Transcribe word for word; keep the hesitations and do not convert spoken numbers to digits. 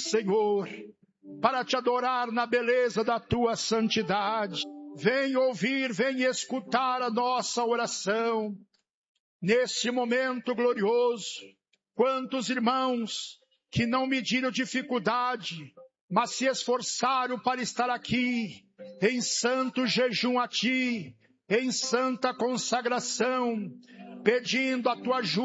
Senhor, para te adorar na beleza da tua santidade. Vem ouvir, vem escutar a nossa oração. Nesse momento glorioso, quantos irmãos que não mediram dificuldade, mas se esforçaram para estar aqui, em santo jejum a ti, em santa consagração, pedindo a tua ajuda.